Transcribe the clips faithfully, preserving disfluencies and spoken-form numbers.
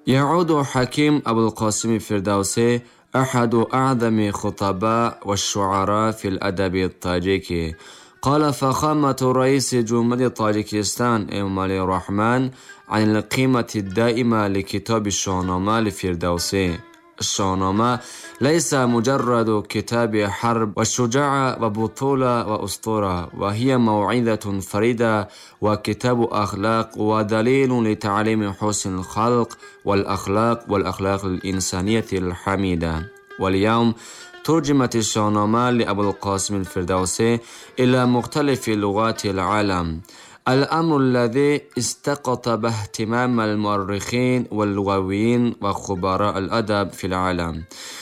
يعود حكيم أبو القاسم الفردوسي أحد أعظم خطباء والشعراء في الأدب الطاجيكي. قال فخامة رئيس جمهورية طاجيكستان إمامالي الرحمن عن القيمة الدائمة لكتاب الشاهنامه الفردوسي: الشاهنامه ليس مجرد كتاب حرب وشجاعة وبطولة وأسطورة، وهي موعظة فريدة وكتاب أخلاق ودليل لتعليم حسن الخلق والأخلاق والأخلاق الإنسانية الحميدة. واليوم ترجمت الشاهنامه لأبو القاسم الفردوسي إلى مختلف لغات العالم، الأمر الذي استقطب اهتمام المؤرخين واللغويين وخبراء الأدب في العالم.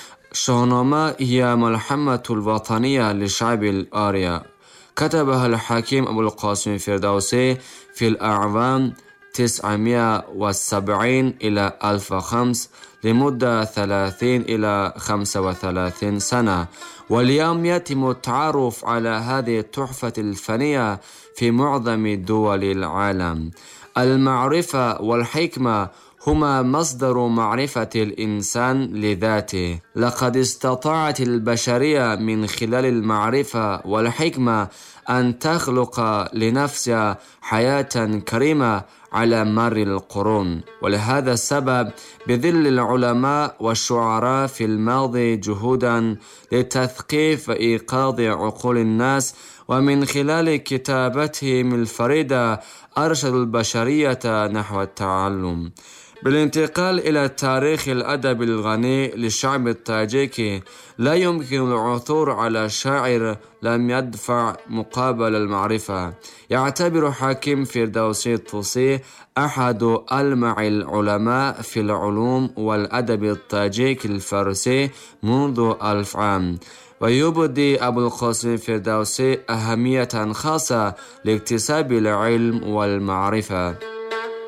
الشاهنامه هي ملحمة الوطنية لشعب الآريا، كتبها الحكيم أبو القاسم الفردوسي في الأعوام تسعمائة وسبعين إلى ألف وخمسة لمدة ثلاثين إلى خمسة وثلاثين سنة. واليوم يتم التعرف على هذه التحفة الفنية في معظم دول العالم. المعرفة والحكمة هما مصدر معرفة الإنسان لذاته. لقد استطاعت البشرية من خلال المعرفة والحكمة أن تخلق لنفسها حياة كريمة على مر القرون، ولهذا السبب بذل العلماء والشعراء في الماضي جهودا لتثقيف وإيقاظ عقول الناس، ومن خلال كتابتهم الفريدة أرشدوا البشرية نحو التعلم. بالانتقال إلى تاريخ الأدب الغني للشعب الطاجيكي، لا يمكن العثور على شاعر لم يدفع مقابل المعرفة. يعتبر حكيم فردوسي الطوسي أحد ألمع العلماء في العلوم والأدب الطاجيكي الفارسي منذ ألف عام، ويبدي أبو القاسم الفردوسي أهمية خاصة لاكتساب العلم والمعرفة.